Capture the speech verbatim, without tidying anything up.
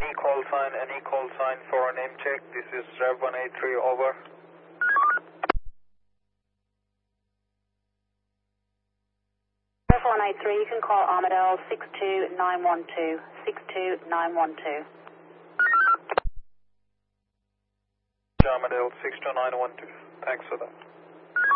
Any call sign, any call sign for a name check. This is Rev one eight three, over. Rev one eight three, you can call Armadale six two nine one two, six two nine one two. Armadale six two nine one two. Thanks for that.